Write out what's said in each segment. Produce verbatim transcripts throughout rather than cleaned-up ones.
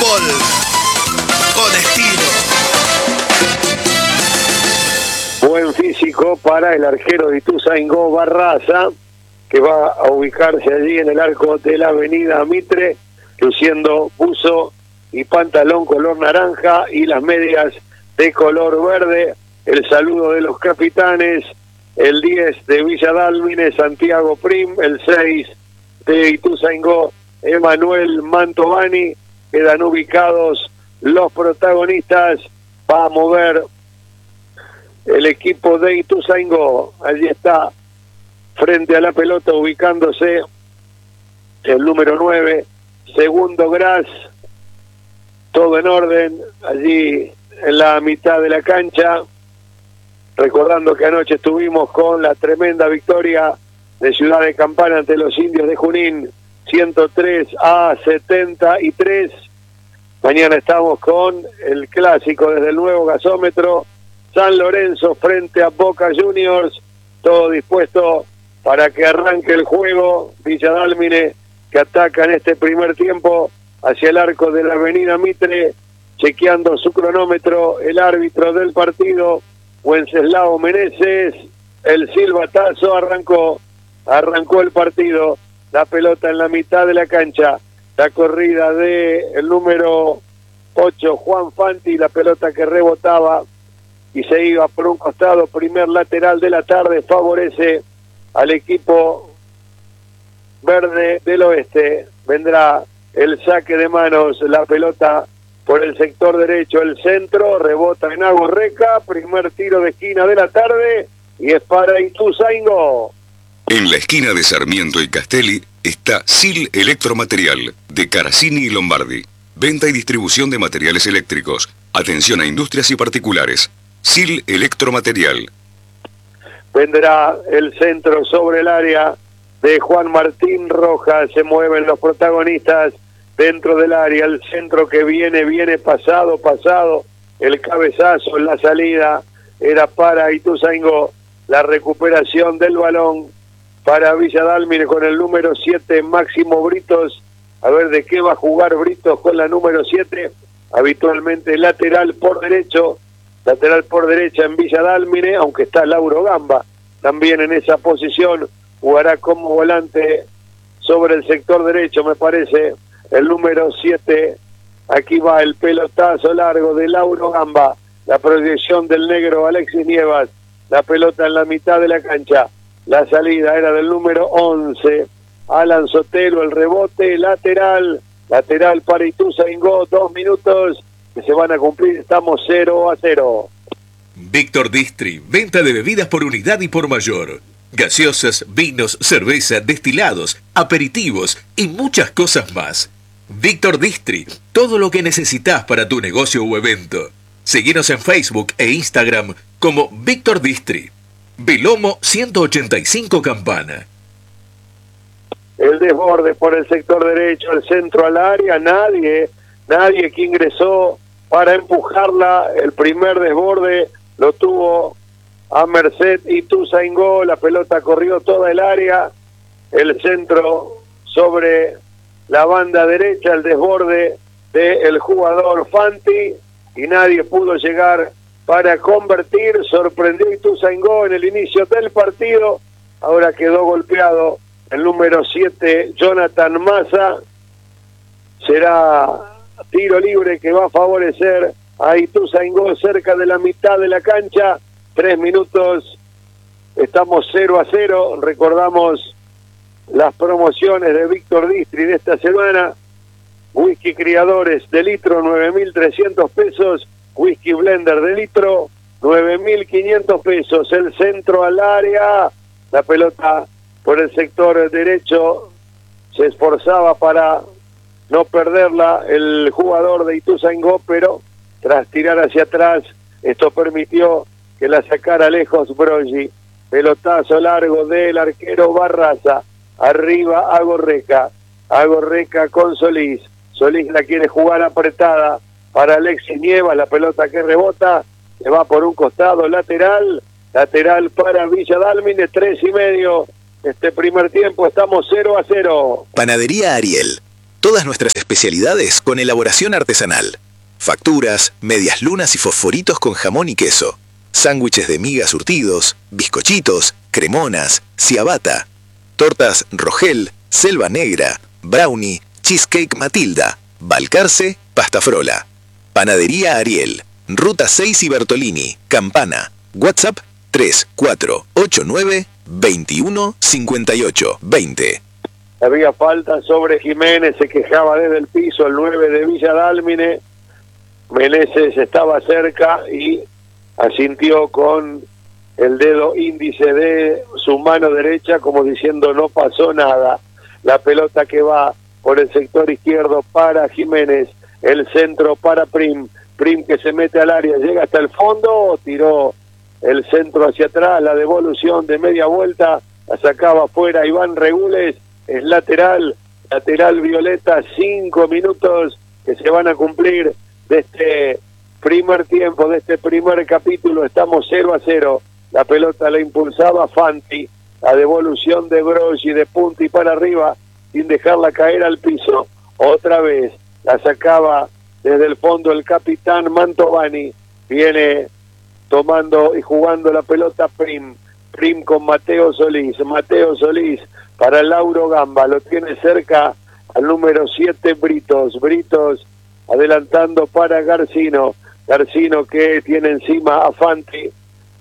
fútbol con estilo. Buen físico para el arquero de Ituzaingó, Barraza, que va a ubicarse allí en el arco de la avenida Mitre, luciendo buzo y pantalón color naranja y las medias de color verde. El saludo de los capitanes, el diez de Villa Dálmine, Santiago Prim, el seis de Ituzaingó, Emanuel Mantovani. Quedan ubicados los protagonistas. Va a mover el equipo de Ituzaingó. Allí está, frente a la pelota, ubicándose el número nueve, Segundo Gras. Todo en orden, allí en la mitad de la cancha. Recordando que anoche estuvimos con la tremenda victoria de Ciudad de Campana ante los Indios de Junín, ciento tres a setenta y tres. Mañana estamos con el clásico desde el nuevo gasómetro, San Lorenzo frente a Boca Juniors. Todo dispuesto para que arranque el juego. Villa Dálmine, que ataca en este primer tiempo hacia el arco de la avenida Mitre, chequeando su cronómetro, el árbitro del partido, Wenceslao Meneses. El silbatazo, arrancó, arrancó el partido, la pelota en la mitad de la cancha, la corrida de el número ocho, Juan Fanti, la pelota que rebotaba y se iba por un costado. Primer lateral de la tarde, favorece al equipo verde del oeste. Vendrá el saque de manos, la pelota por el sector derecho, el centro, rebota en Agorreca, primer tiro de esquina de la tarde y es para Ituzaingó. En la esquina de Sarmiento y Castelli está Sil Electromaterial, de Caracini y Lombardi. Venta y distribución de materiales eléctricos. Atención a industrias y particulares. Sil Electromaterial. Vendrá el centro sobre el área de Juan Martín Rojas. Se mueven los protagonistas dentro del área. El centro que viene, viene pasado, pasado. El cabezazo en la salida era para Ituzaingó. La recuperación del balón para Villa Dálmine con el número siete, Máximo Britos. A ver de qué va a jugar Britos con la número siete. Habitualmente lateral por derecho. Lateral por derecha en Villa Dálmine, aunque está Lauro Gamba también en esa posición. Jugará como volante sobre el sector derecho, me parece, el número siete. Aquí va el pelotazo largo de Lauro Gamba. La proyección del negro Alexis Nievas. La pelota en la mitad de la cancha. La salida era del número once, Alan Sotelo. El rebote lateral. Lateral para Ituzaingó. Dos minutos que se van a cumplir. Estamos cero a cero. Víctor Distri, venta de bebidas por unidad y por mayor. Gaseosas, vinos, cerveza, destilados, aperitivos y muchas cosas más. Víctor Distri, todo lo que necesitas para tu negocio o evento. Seguinos en Facebook e Instagram como Víctor Distri. Belomo ciento ochenta y cinco Campana. El desborde por el sector derecho, el centro al área, nadie, nadie que ingresó para empujarla. El primer desborde lo tuvo a merced Ituzaingó. La pelota corrió toda el área, el centro sobre la banda derecha, el desborde del jugador Fanti y nadie pudo llegar para convertir. Sorprendió Ituzaingó en el inicio del partido. Ahora quedó golpeado el número siete, Jonathan Massa. Será tiro libre que va a favorecer a Ituzaingó cerca de la mitad de la cancha. Tres minutos, estamos cero a cero. Recordamos las promociones de Víctor Distri de esta semana. Whisky Criadores de litro, nueve mil trescientos pesos. Whisky Blender de litro, nueve mil quinientos pesos. El centro al área, la pelota por el sector derecho, se esforzaba para no perderla el jugador de Ituzaingó, pero tras tirar hacia atrás, esto permitió que la sacara lejos Broggi. Pelotazo largo del arquero Barraza, arriba Agorreca, Agorreca con Solís, Solís la quiere jugar apretada para Alexis Nievas, la pelota que rebota, se va por un costado, lateral, lateral para Villa Dálmine, tres y medio, este primer tiempo, estamos cero a cero. Panadería Ariel, Todas nuestras especialidades con elaboración artesanal. Facturas, medias lunas y fosforitos con jamón y queso. Sándwiches de miga surtidos, bizcochitos, cremonas, ciabatta. Tortas Rogel, Selva Negra, Brownie, Cheesecake Matilda, Balcarce, Pasta Frola. Panadería Ariel, Ruta seis y Bertolini, Campana. WhatsApp tres cuatro ocho nueve, veintiuno cincuenta y ocho, veinte. Había falta sobre Jiménez, se quejaba desde el piso el nueve de Villa Dálmine. Meneses estaba cerca y asintió con el dedo índice de su mano derecha como diciendo no pasó nada. La pelota que va por el sector izquierdo para Jiménez, el centro para Prim, Prim que se mete al área, llega hasta el fondo, tiró el centro hacia atrás, la devolución de media vuelta, la sacaba afuera Iván Regules, es lateral, lateral violeta, cinco minutos que se van a cumplir de este primer tiempo, de este primer capítulo. Estamos cero a cero, la pelota la impulsaba Fanti, la devolución de Grossi de punta y para arriba, sin dejarla caer al piso, otra vez, la sacaba desde el fondo el capitán Mantovani, viene tomando y jugando la pelota Prim, Prim con Mateo Solís, Mateo Solís para Lauro Gamba, lo tiene cerca al número siete Britos, Britos adelantando para Garcino, Garcino que tiene encima a Fanti,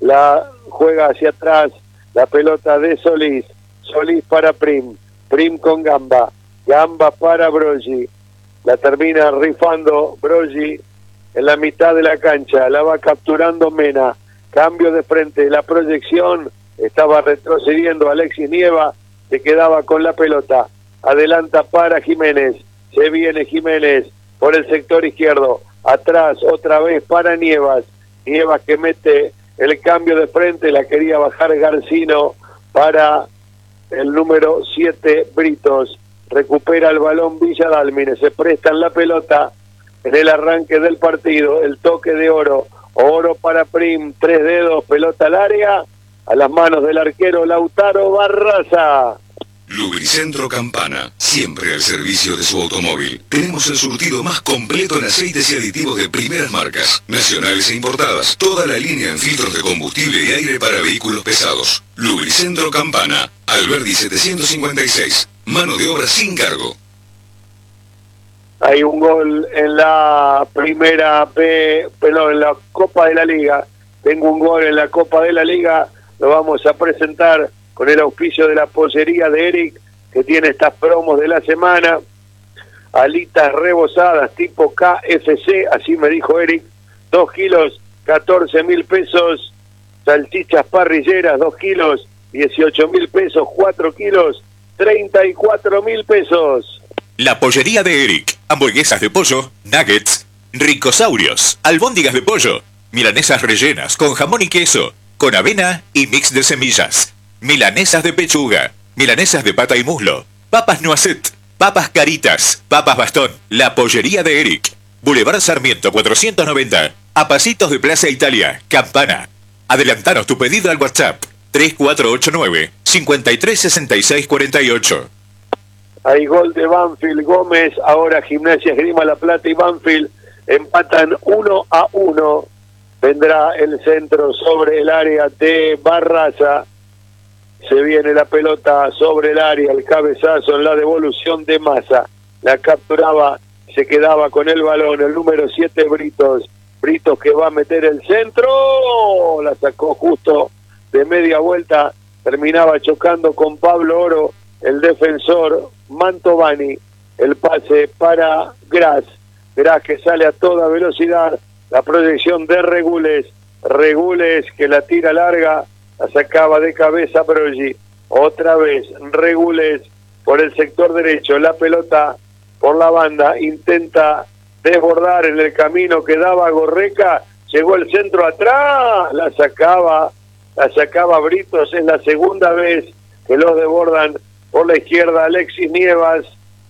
la juega hacia atrás, la pelota de Solís, Solís para Prim, Prim con Gamba, Gamba para Brogi, la termina rifando Brogi en la mitad de la cancha, la va capturando Mena, cambio de frente, la proyección, estaba retrocediendo Alexis Nieva, se quedaba con la pelota, adelanta para Jiménez, se viene Jiménez por el sector izquierdo, atrás otra vez para Nievas, Nievas que mete el cambio de frente, la quería bajar Garcino para el número siete Britos, recupera el balón Villa Dálmine, se prestan la pelota en el arranque del partido, el toque de oro, oro para Prim, tres dedos, pelota al área, a las manos del arquero Lautaro Barraza. Lubricentro Campana, siempre al servicio de su automóvil. Tenemos el surtido más completo en aceites y aditivos de primeras marcas, nacionales e importadas. Toda la línea en filtros de combustible y aire para vehículos pesados. Lubricentro Campana, Alberdi setecientos cincuenta y seis. Mano de obra sin cargo. Hay un gol en la primera B, perdón, en la Copa de la Liga. Tengo un gol en la Copa de la Liga. Lo vamos a presentar con el auspicio de la pollería de Eric, que tiene estas promos de la semana. Alitas rebozadas tipo K F C, así me dijo Eric, dos kilos, catorce mil pesos. Salchichas parrilleras, dos kilos, dieciocho mil pesos, cuatro kilos, treinta y cuatro mil pesos. La pollería de Eric, hamburguesas de pollo, nuggets, ricosaurios, albóndigas de pollo, milanesas rellenas con jamón y queso, con avena y mix de semillas, milanesas de pechuga, milanesas de pata y muslo, papas noisette, papas caritas, papas bastón. La pollería de Eric, Boulevard Sarmiento cuatrocientos noventa, a pasitos de Plaza Italia, Campana. Adelantanos tu pedido al WhatsApp tres cuatro ocho nueve, cinco tres seis seis cuatro ocho. Hay gol de Banfield, Gómez, ahora Gimnasia Esgrima La Plata y Banfield empatan uno a uno. Vendrá el centro sobre el área de Barraza. Se viene la pelota sobre el área, el cabezazo en la devolución de Massa. La capturaba, se quedaba con el balón, el número siete Britos. Britos que va a meter el centro, la sacó justo de media vuelta, terminaba chocando con Pablo Oro, el defensor Mantovani. El pase para Gras, Gras que sale a toda velocidad, la proyección de Regules, Regules que la tira larga, la sacaba de cabeza Brogi, otra vez Regules por el sector derecho, la pelota por la banda, intenta desbordar en el camino que daba Gorreca, llegó el centro atrás, la sacaba, la sacaba Britos, es la segunda vez que los desbordan por la izquierda Alexis Nievas,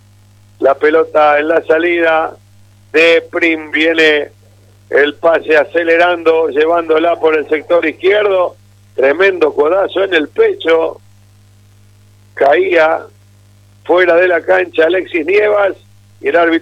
la pelota en la salida de Prim, viene el pase acelerando, llevándola por el sector izquierdo, tremendo codazo en el pecho, caía fuera de la cancha Alexis Nievas, y el árbitro